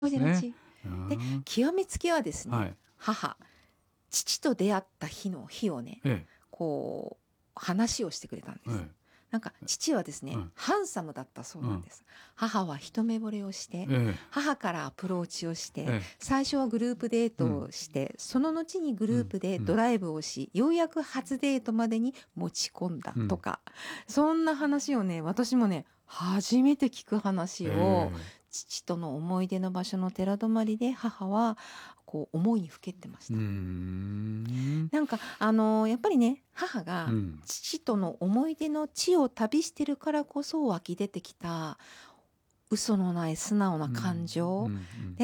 思い出のね。 地。 うで、 ん。 極めつきはですね、 はい。 父と出会った日をね、 えこう、話をしてくれたんでえ。 す。なんか、父はですね、 うん。 ハンサムだったそううん。 なんです。母は一目惚れをして、 ええ。 母からアプローチをして、 ええ。 最初はグループデートうん。 をして、その後にグループでうん。 ドライブをし、ようやく初デートまでに持ち込んだうん。 とか、そんな話をね、私もね、初めて聞く話を、 ええ。 父との思い出の場所の寺泊まりで母は、こう、思いにふけってましうーた。 ん。 なんか、やっぱりね、母がうん。 父との思い出の地を旅してるからこそ湧き出てきた嘘のない素直なうん。 感情。 うん。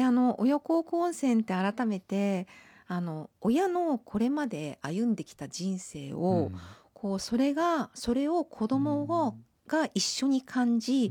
で、親孝行温泉って改めて、親のこれまで歩んできた人生を、 うん。 こう、それを子う供ん。 が一緒に感じ、 うん。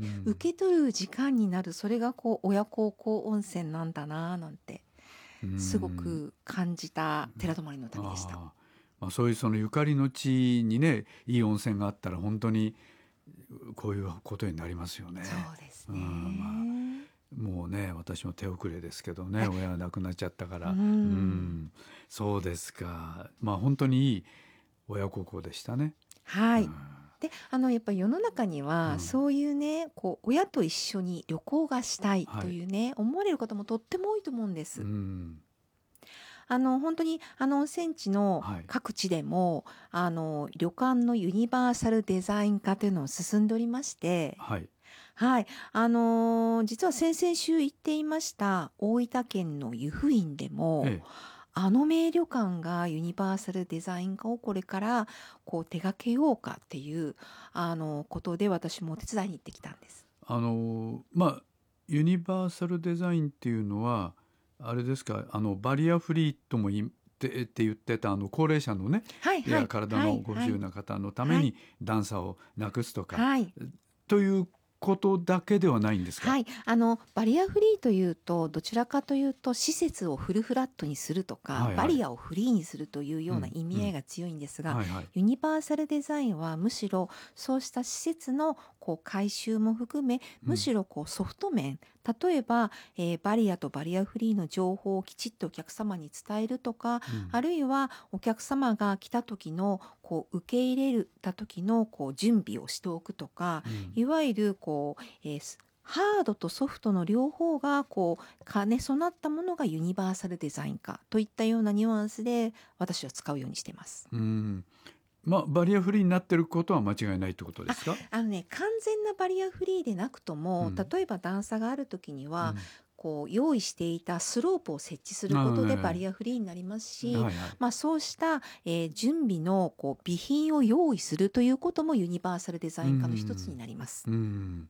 受け取る時間になる、それがこう、親孝行温泉なんだなぁなんて、 うすごん。 く感じた寺泊まりの旅でした。 ああ。まあ、そういうそのゆかりの地にね、いい温泉があったら本当にこういうことになりますよね。 そうですうん、まあ、 ね。 もうね、私も手遅れですけどね、親が亡くなっちゃったかうら。うん。 ん、そうですか。まあ、本当にいい親孝行でしたね。 はい。 うん、 で、やっぱり世の中には、 うん、 そういうね、こう、親と一緒に旅行がしたいはい。 というね、思われる方もとっても多いと思うんでうす。 ん、 本当に、温泉地のはい。 各地でも、旅館のユニバーサルデザイン化というのを進んでおりまして、 はい。 はい。実は先々週行っていました大分県の湯布院でも、 ええ。 名旅館がユニバーサルデザイン化をこれからこう手掛けようかっていう、ことで私もお手伝いに行ってきたんです。 まあ、ユニバーサルデザインっていうのは、あれですか、バリアフリーともって言ってた、高齢者のね、いや、 はいはい体はいはいのご自由な方のためはいに段差をなくすとか、 はい。 ということだけではないんですか？ はい。バリアフリーというと、どちらかというと、施設をフルフラットにするとか、 はいはい。 バリアをフリーにするというようなうん、うん。 意味合いが強いんですが、 はいはい。 ユニバーサルデザインはむしろ、そうした施設のこう改修も含め、むしうん、 ろこうソフト面、例えば、バリアとバリアフリーの情報をきちっとお客様に伝えるとか、 うん、 あるいはお客様が来た時の、こう受け入れた時のこう準備をしておくとか、 うん。 いわゆるこう、ハードとソフトの両方がこう兼ね備ったものがユニバーサルデザイン化といったようなニュアンスで私は使うようにしています。 うん。まあ、バリアフリーになってることは間違いないってことですか？ 完全なバリアフリーでなくとも、 うん、 例えば段差がある時には、 うん。 こう用意していたスロープを設置することでバリアフリーになりますし、 はいはい。 まあそうした、準備のこう備品を用意するということもユニバーサルデザうイン化の一つにん。 なります。 うん。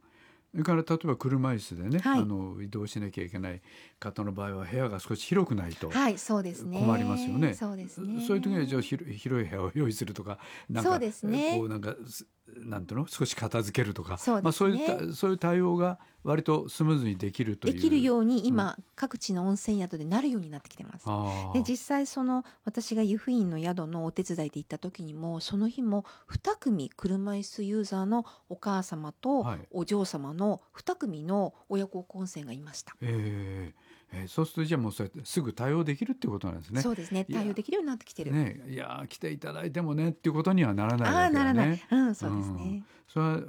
それから例えば車椅子でね、 はい。 移動しなきゃいけない方の場合は部屋が少し広くないとはい、そうです困りますよね。 ね。 そうですそういう時にはじゃあね。 広い部屋を用意するとか、なんかそうですね。 こうなんかなんていうの、少し片付けるとか、 そうでまあすね。 そういう対応が割とスムーズにできるとできるいう。 ようにうん、 今、各地の温泉宿でなるようになってきてます。で、 あ実際私が湯布院の宿のお手伝いで行った時にも、その日も2組車椅子ユーザーのお母様あ、 とはい。 お嬢様の2組の親子温泉がいました。 そうするとじゃあもうそうやってすぐ対応できるっていうことなんですね。 そうですね。 いや、 対応できるようになってきてる。 ね、いや来ていただいてもねっていうことにはならないああ、 わけならない。 だね。 うん、そうですうん、 ね。 それは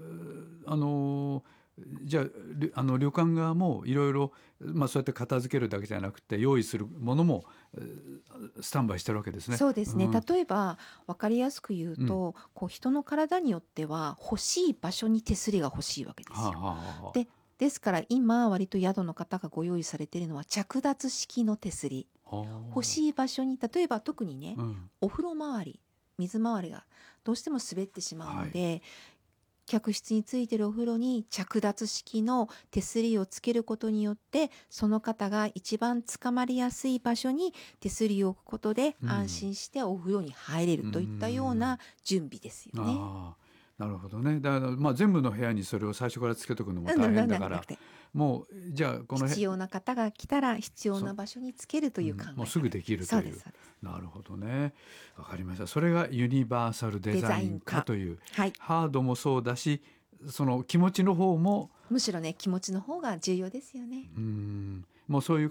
じゃあ旅館側もいろいろ、まあ、そうやって片付けるだけじゃなくて用意するものもスタンバイしてるわけですね。 そうですね。 うん、 例えば、わかりやすく言ううん、 と、こう人の体によっては欲しい場所に手すりが欲しいわけではあ、 すよ。 はあはで、ですから今割と宿の方がご用意されているのは着脱式の手すり。 あ、 欲はしい場所に、例えば特にね、 あ、うん、 お風呂周り、水回りがどうしても滑ってしまうはい、 ので、客室についてるお風呂に着脱式の手すりをつけることによって、その方が一番捕まりやすい場所に手すりを置くことでうん、 安心してお風呂に入れるうといったようん。 な準備ですよね。 ああ、なるほどね。だから、まあ、全部の部屋にそれを最初からつけとくのもうん、 大な変だから、 なくて。 もう、じゃあ、この必要な方が来たら必要なそ、 場所につけるという考もうえ方。 すぐできるそうです、 という。 そうです。 なるほどね。わかりました。それがユニバーサルデデザインザイン化。 化という、 はい。 ハードもそうだし、その気持ちの方も、 むしろね、気持ちの方が重要ですよね。 うん、 もうそういう